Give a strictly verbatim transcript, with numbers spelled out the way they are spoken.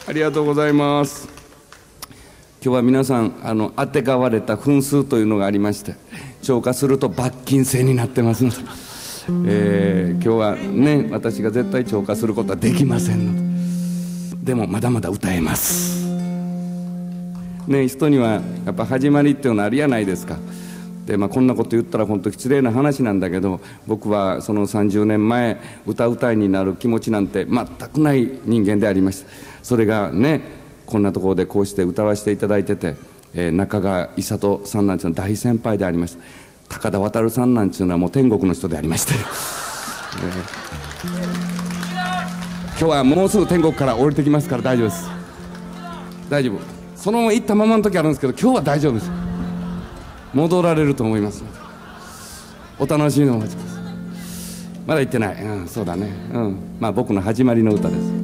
ありがとうございます。今日は皆さんあのあてがわれた分数というのがありまして、超過すると罰金制になってますので、えー、今日はね私が絶対超過することはできませんので、でもまだまだ歌えますね。人にはやっぱ始まりっていうのはあるやないですか。で、まあ、こんなこと言ったら本当失礼な話なんだけど、僕はそのさんじゅうねんまえ歌うたいになる気持ちなんて全くない人間でありました。それがねこんなところでこうして歌わせていただいてて、えー、中川伊里さんなんていうのは大先輩でありました。高田渡さんなんていうのはもう天国の人でありまして、えー、今日はもうすぐ天国から降りてきますから大丈夫です。大丈夫。そのまま行ったままの時あるんですけど、今日は大丈夫です。戻られると思いますのでお楽しみにお待ちください。まだ行ってない、うん、そうだね、うん、まあ僕の始まりの歌です。